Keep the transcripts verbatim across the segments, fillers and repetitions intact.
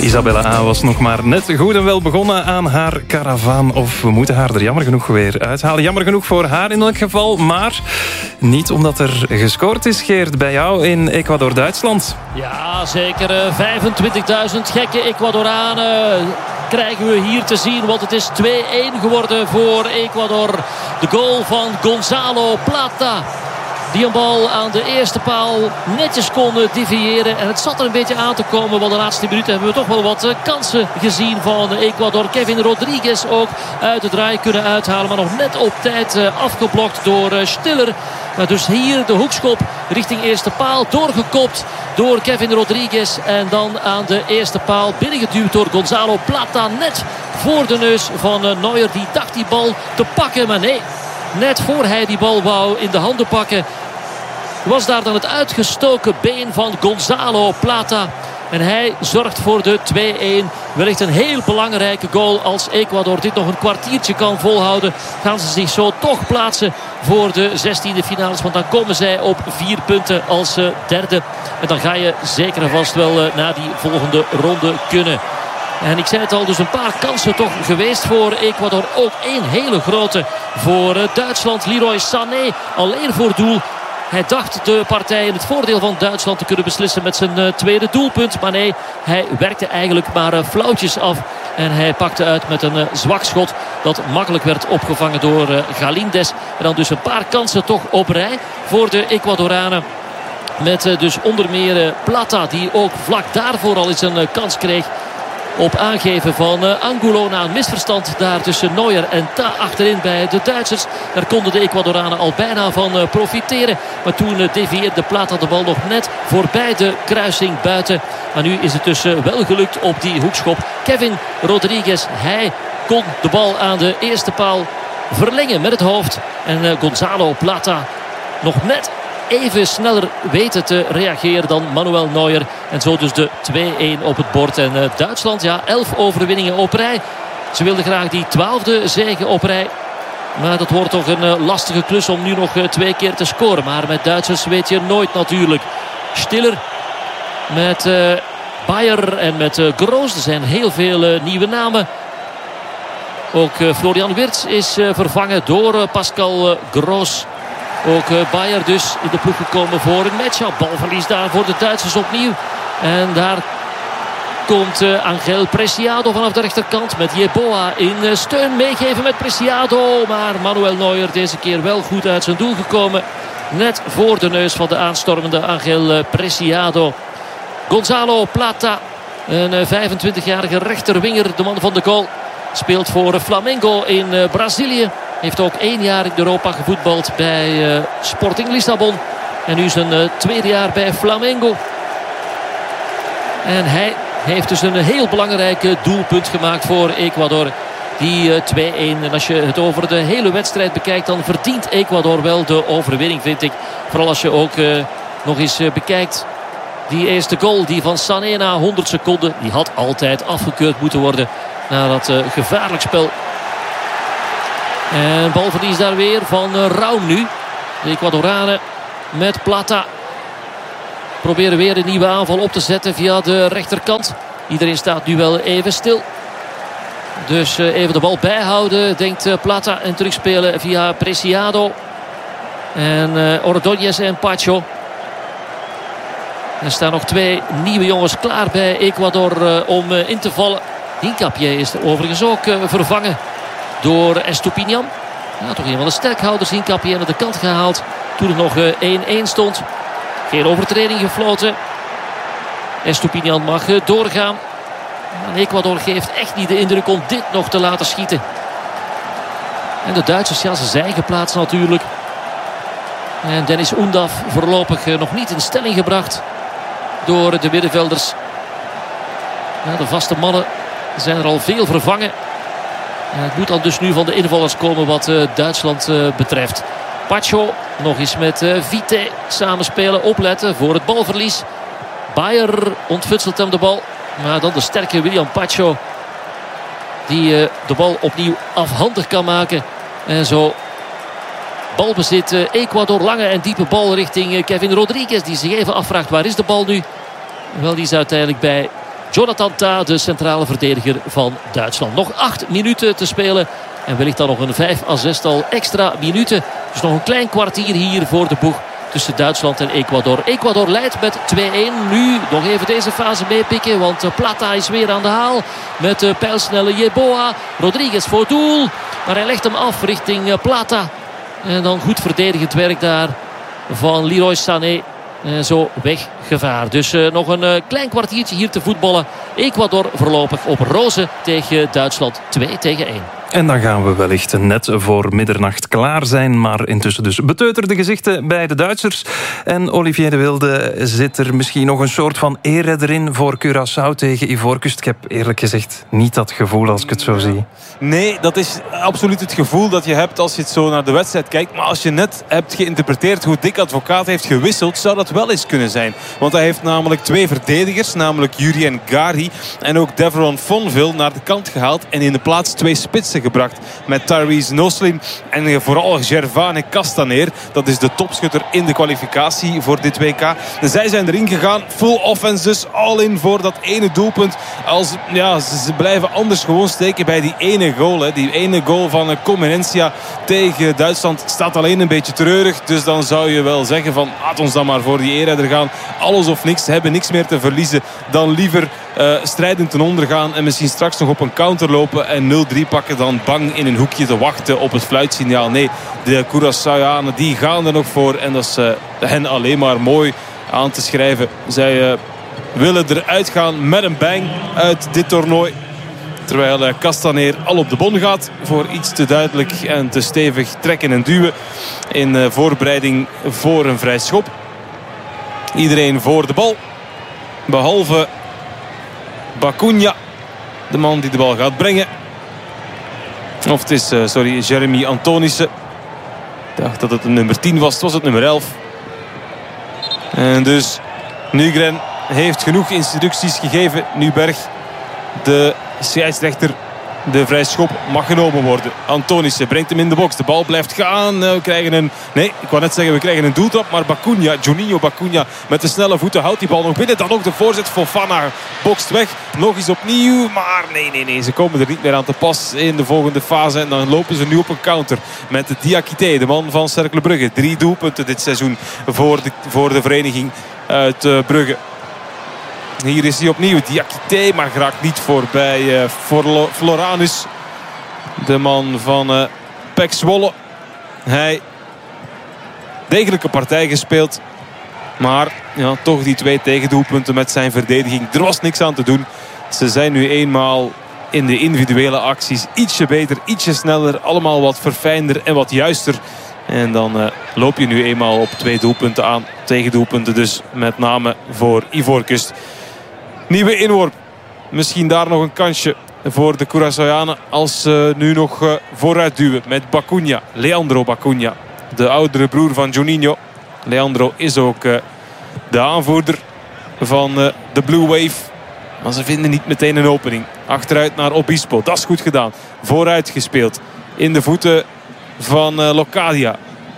Isabella A. was nog maar net goed en wel begonnen aan haar karavaan. Of we moeten haar er jammer genoeg weer uithalen. Jammer genoeg voor haar in elk geval. Maar niet omdat er gescoord is, Geert, bij jou in Ecuador-Duitsland. Ja, zeker. vijfentwintigduizend gekke Ecuadoranen krijgen we hier te zien. Want het is twee-een geworden voor Ecuador. De goal van Gonzalo Plata. Die een bal aan de eerste paal netjes kon deviëren. En het zat er een beetje aan te komen. Want de laatste minuten hebben we toch wel wat kansen gezien van Ecuador. Kevin Rodriguez ook uit de draai kunnen uithalen. Maar nog net op tijd afgeblokt door Stiller. Maar dus hier de hoekschop richting eerste paal. Doorgekopt door Kevin Rodriguez. En dan aan de eerste paal binnengeduwd door Gonzalo Plata. Net voor de neus van Neuer. Die dacht die bal te pakken. Maar nee. Net voor hij die bal wou in de handen pakken, was daar dan het uitgestoken been van Gonzalo Plata. En hij zorgt voor de twee-een. Wellicht een heel belangrijke goal. Als Ecuador dit nog een kwartiertje kan volhouden, gaan ze zich zo toch plaatsen voor de zestiende finales. Want dan komen zij op vier punten als derde. En dan ga je zeker en vast wel naar die volgende ronde kunnen. En ik zei het al, dus een paar kansen toch geweest voor Ecuador. Ook één hele grote voor Duitsland. Leroy Sané alleen voor doel. Hij dacht de partij in het voordeel van Duitsland te kunnen beslissen met zijn tweede doelpunt. Maar nee, hij werkte eigenlijk maar flauwtjes af. En hij pakte uit met een zwak schot dat makkelijk werd opgevangen door Galíndez. En dan dus een paar kansen toch op rij voor de Ecuadoranen. Met dus onder meer Plata, die ook vlak daarvoor al eens een kans kreeg. Op aangeven van uh, Angulo na een misverstand daar tussen Neuer en Ta achterin bij de Duitsers. Daar konden de Ecuadoranen al bijna van uh, profiteren. Maar toen uh, devieerde Plata de bal nog net voorbij de kruising buiten. Maar nu is het dus uh, wel gelukt op die hoekschop. Kevin Rodriguez, hij kon de bal aan de eerste paal verlengen met het hoofd. En uh, Gonzalo Plata nog net even sneller weten te reageren dan Manuel Neuer. En zo dus de twee-een op het bord. En uh, Duitsland, ja, elf overwinningen op rij. Ze wilden graag die twaalfde zege op rij. Maar dat wordt toch een uh, lastige klus om nu nog uh, twee keer te scoren. Maar met Duitsers weet je nooit natuurlijk. Stiller met uh, Bayer en met uh, Groos. Er zijn heel veel uh, nieuwe namen. Ook uh, Florian Wirtz is uh, vervangen door uh, Pascal uh, Groos. Ook uh, Bayer dus in de ploeg gekomen voor een match-up. Balverlies daar voor de Duitsers opnieuw. En daar komt uh, Angel Preciado vanaf de rechterkant. Met Yeboah in uh, steun meegeven met Preciado. Maar Manuel Neuer deze keer wel goed uit zijn doel gekomen. Net voor de neus van de aanstormende Angel uh, Preciado. Gonzalo Plata, een uh, vijfentwintigjarige rechterwinger. De man van de goal. Speelt voor Flamengo in uh, Brazilië. Heeft ook één jaar in Europa gevoetbald bij uh, Sporting Lissabon. En nu zijn uh, tweede jaar bij Flamengo. En hij heeft dus een heel belangrijk doelpunt gemaakt voor Ecuador. Die uh, twee-een. En als je het over de hele wedstrijd bekijkt, dan verdient Ecuador wel de overwinning, vind ik. Vooral als je ook uh, nog eens uh, bekijkt die eerste goal. Die van Sané na honderd seconden. Die had altijd afgekeurd moeten worden. Na dat uh, gevaarlijk spel. En balverlies daar weer van uh, Raum nu. De Ecuadoranen met Plata. Proberen weer een nieuwe aanval op te zetten via de rechterkant. Iedereen staat nu wel even stil. Dus uh, even de bal bijhouden, denkt uh, Plata. En terugspelen via Preciado. En uh, Ordóñez en Pacho. Er staan nog twee nieuwe jongens klaar bij Ecuador uh, om uh, in te vallen. Hincapié is er overigens ook uh, vervangen door Estupiñán. Ja, toch een van de sterkhouders. Hincapié aan de kant gehaald. Toen het nog één-één stond. Geen overtreding gefloten. Estupiñán mag doorgaan. En Ecuador geeft echt niet de indruk om dit nog te laten schieten. En de Duitsers, ja, ze zijn geplaatst natuurlijk. En Dennis Undav voorlopig nog niet in stelling gebracht door de middenvelders. Ja, de vaste mannen zijn er al veel vervangen. En het moet dan dus nu van de invallers komen wat uh, Duitsland uh, betreft. Pacho nog eens met uh, Vite samenspelen. Opletten voor het balverlies. Bayer ontfutselt hem de bal. Maar dan de sterke William Pacho. Die uh, de bal opnieuw afhandig kan maken. En zo balbezit uh, Ecuador. Lange en diepe bal richting uh, Kevin Rodriguez. Die zich even afvraagt, waar is de bal nu? Wel, die is uiteindelijk bij Jonathan Tah, de centrale verdediger van Duitsland. Nog acht minuten te spelen. En wellicht dan nog een vijf à zestal extra minuten. Dus nog een klein kwartier hier voor de boeg tussen Duitsland en Ecuador. Ecuador leidt met twee-een. Nu nog even deze fase meepikken. Want Plata is weer aan de haal. Met de pijlsnelle Yeboah. Rodriguez voor doel. Maar hij legt hem af richting Plata. En dan goed verdedigend werk daar van Leroy Sané. En zo weggevaar. Dus uh, nog een uh, klein kwartiertje hier te voetballen. Ecuador voorlopig op roze tegen Duitsland. twee tegen één. En dan gaan we wellicht net voor middernacht klaar zijn. Maar intussen dus beteuterde gezichten bij de Duitsers. En Olivier de Wilde, zit er misschien nog een soort van eerredder in voor Curaçao tegen Ivoorkust? Ik heb eerlijk gezegd niet dat gevoel als ik het zo zie. Nee, dat is absoluut het gevoel dat je hebt als je het zo naar de wedstrijd kijkt. Maar als je net hebt geïnterpreteerd hoe Dick Advocaat heeft gewisseld, zou dat wel eens kunnen zijn. Want hij heeft namelijk twee verdedigers, namelijk Jurien Gari en ook Devron Fonville naar de kant gehaald. En in de plaats twee spitsen gebracht met Tyrese Noslin en vooral Gervane Castaner. Dat is de topschutter in de kwalificatie voor dit W K. En zij zijn erin gegaan. Full offense dus. All in voor dat ene doelpunt. Als, ja, ze blijven anders gewoon steken bij die ene goal. Hè. Die ene goal van Comenencia tegen Duitsland staat alleen een beetje treurig. Dus dan zou je wel zeggen van laat ons dan maar voor die eerder gaan. Alles of niks. Ze hebben niks meer te verliezen. Dan liever uh, strijdend ten onder gaan en misschien straks nog op een counter lopen en nul drie pakken dan bang in een hoekje te wachten op het fluitsignaal. Nee, de Curaçaoanen die gaan er nog voor en dat is uh, hen alleen maar mooi aan te schrijven. Zij uh, willen eruit gaan met een bang uit dit toernooi. Terwijl uh, Castaner al op de bon gaat voor iets te duidelijk en te stevig trekken en duwen in uh, voorbereiding voor een vrij schop. Iedereen voor de bal. Behalve Bacuna, de man die de bal gaat brengen. Of het is, uh, sorry, Jeremy Antonissen. Ik dacht dat het een nummer tien was. Het was het nummer elf. En dus Nygren heeft genoeg instructies gegeven. Nuberg, de scheidsrechter. De vrij schop mag genomen worden. Antonissen brengt hem in de box. De bal blijft gaan. We krijgen een... Nee, ik wou net zeggen we krijgen een doeltrap. Maar Bacuna, Juninho Bacuna met de snelle voeten houdt die bal nog binnen. Dan ook de voorzet. Fofana bokst weg. Nog eens opnieuw. Maar nee, nee, nee. Ze komen er niet meer aan te pas in de volgende fase. En dan lopen ze nu op een counter met de Diakité, de man van Cercle Brugge. Drie doelpunten dit seizoen voor de, voor de vereniging uit uh, Brugge. Hier is hij opnieuw. Diakité, maar geraakt niet voorbij uh, Floranus. De man van uh, P E C Zwolle. Hij degelijke partij gespeeld. Maar ja, toch die twee tegendoelpunten met zijn verdediging. Er was niks aan te doen. Ze zijn nu eenmaal in de individuele acties ietsje beter, ietsje sneller. Allemaal wat verfijnder en wat juister. En dan uh, loop je nu eenmaal op twee doelpunten aan. Tegendoelpunten dus met name voor Ivoorkust. Nieuwe inworp. Misschien daar nog een kansje voor de Curaçaoanen als ze nu nog uh, vooruit duwen met Bacuna. Leandro Bacuna, de oudere broer van Juninho. Leandro is ook uh, de aanvoerder van uh, de Blue Wave. Maar ze vinden niet meteen een opening. Achteruit naar Obispo. Dat is goed gedaan. Vooruit gespeeld. In de voeten van uh, Locadia.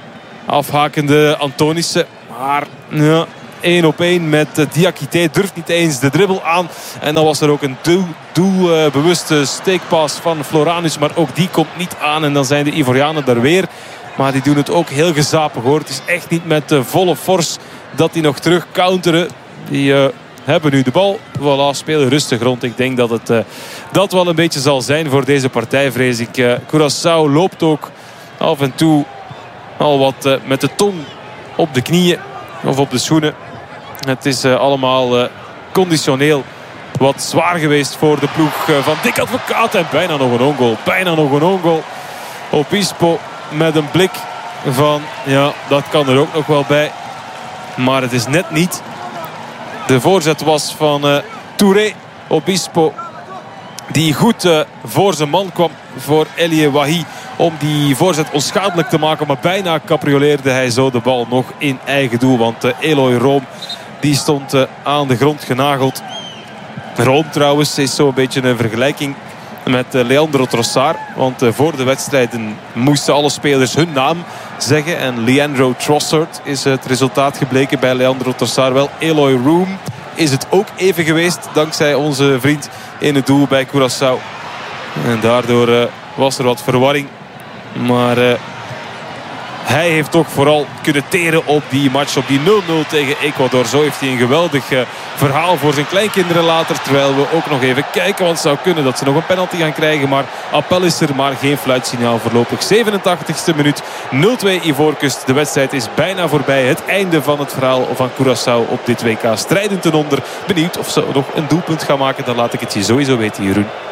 Afhakende Antonissen. Maar ja, één op één met uh, Diakité. Durft niet eens de dribbel aan. En dan was er ook een doelbewuste doel, uh, steekpas van Floranus. Maar ook die komt niet aan. En dan zijn de Ivorianen daar weer. Maar die doen het ook heel gezapig hoor. Het is echt niet met uh, volle force dat die nog terug counteren. Die uh, hebben nu de bal. Voilà, spelen rustig rond. Ik denk dat het uh, dat wel een beetje zal zijn voor deze partij, vrees ik. Uh, Curaçao loopt ook af en toe al wat uh, met de tong op de knieën of op de schoenen. Het is uh, allemaal uh, conditioneel wat zwaar geweest voor de ploeg uh, van Dick Advocaat. En bijna nog een ongoal. Bijna nog een ongoal. Obispo met een blik van ja, dat kan er ook nog wel bij. Maar het is net niet. De voorzet was van uh, Touré. Obispo die goed uh, voor zijn man kwam voor Elie Wahi om die voorzet onschadelijk te maken. Maar bijna caprioleerde hij zo de bal nog in eigen doel. Want uh, Eloy Room die stond uh, aan de grond genageld. Room trouwens is zo'n beetje een vergelijking met uh, Leandro Trossard. Want uh, voor de wedstrijden moesten alle spelers hun naam zeggen. En Leandro Trossard is uh, het resultaat gebleken bij Leandro Trossard. Wel Eloy Room is het ook even geweest. Dankzij onze vriend in het doel bij Curaçao. En daardoor uh, was er wat verwarring. Maar uh, hij heeft toch vooral kunnen teren op die match, op die nul nul tegen Ecuador. Zo heeft hij een geweldig uh, verhaal voor zijn kleinkinderen later. Terwijl we ook nog even kijken, want het zou kunnen dat ze nog een penalty gaan krijgen. Maar appel is er, maar geen fluitsignaal voorlopig. zevenentachtigste minuut, nul twee Ivoorkust. De wedstrijd is bijna voorbij. Het einde van het verhaal van Curaçao op dit W K. Strijdend ten onder. Benieuwd of ze nog een doelpunt gaan maken. Dan laat ik het je sowieso weten, Jeroen.